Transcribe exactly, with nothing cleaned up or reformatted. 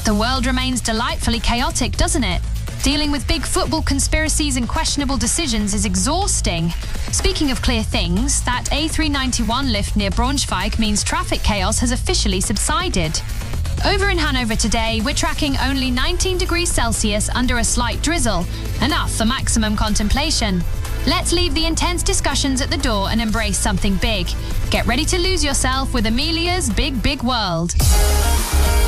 The world remains delightfully chaotic, doesn't it? Dealing with big football conspiracies and questionable decisions is exhausting. Speaking of clear things, that A three ninety-one lift near Braunschweig means traffic chaos has officially subsided. Over in Hanover today, we're tracking only nineteen degrees Celsius under a slight drizzle, enough for maximum contemplation. Let's leave the intense discussions at the door and embrace something big. Get ready to lose yourself with Amelia's Big Big World.